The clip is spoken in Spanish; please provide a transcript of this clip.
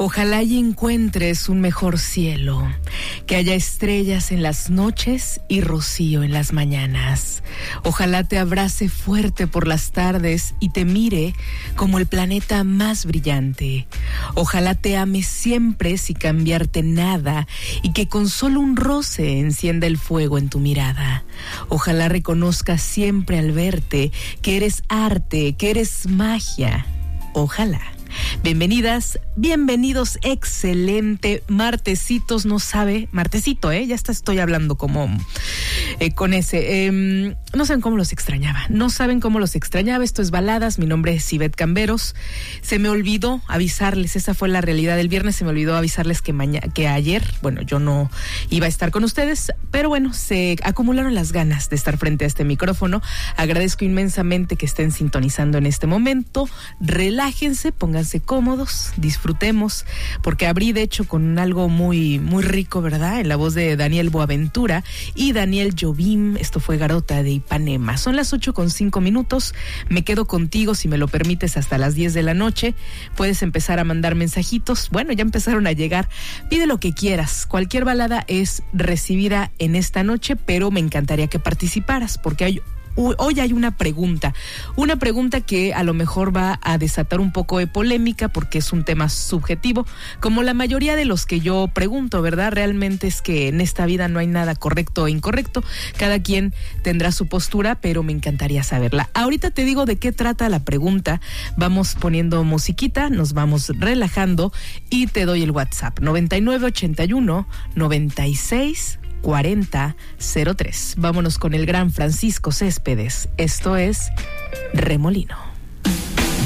Ojalá y encuentres un mejor cielo, que haya estrellas en las noches y rocío en las mañanas. Ojalá te abrace fuerte por las tardes y te mire como el planeta más brillante. Ojalá te ame siempre sin cambiarte nada y que con solo un roce encienda el fuego en tu mirada. Ojalá reconozcas siempre al verte que eres arte, que eres magia. Ojalá. Bienvenidas, bienvenidos, excelente martesitos, no sabe, martesito, ya estoy hablando como con ese, no saben cómo los extrañaba, esto es Baladas, mi nombre es Ivette Camberos, se me olvidó avisarles, esa fue la realidad del viernes, se me olvidó avisarles que ayer, bueno, yo no iba a estar con ustedes, pero bueno, se acumularon las ganas de estar frente a este micrófono, agradezco inmensamente que estén sintonizando en este momento, relájense, pónganse cómodos, disfrutemos, porque abrí de hecho con algo muy, muy rico, ¿verdad? En la voz de Daniel Boaventura y Daniel Jobim, esto fue Garota de Ipanema. Son las 8:05, me quedo contigo si me lo permites hasta las 10 de la noche, puedes empezar a mandar mensajitos, bueno, ya empezaron a llegar, pide lo que quieras, cualquier balada es recibida en esta noche, pero me encantaría que participaras, porque hoy hay una pregunta que a lo mejor va a desatar un poco de polémica porque es un tema subjetivo, como la mayoría de los que yo pregunto, ¿verdad? Realmente es que en esta vida no hay nada correcto o incorrecto, cada quien tendrá su postura, pero me encantaría saberla. Ahorita te digo de qué trata la pregunta, vamos poniendo musiquita, nos vamos relajando y te doy el WhatsApp, 9981-9640-03. Vámonos con el gran Francisco Céspedes. Esto es Remolino.